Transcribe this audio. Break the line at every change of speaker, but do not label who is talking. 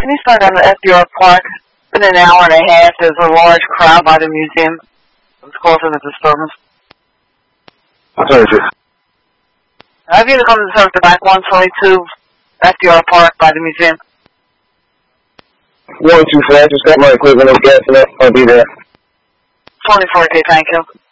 Can you start on the FDR Park? In an hour and a half, there's a large crowd by the museum. It's causing a disturbance.
Service.
Have you to come to service the back 122 FDR Park by the museum?
124, I just got my equipment, I'm gassing up. I'll be there.
24, okay, thank you.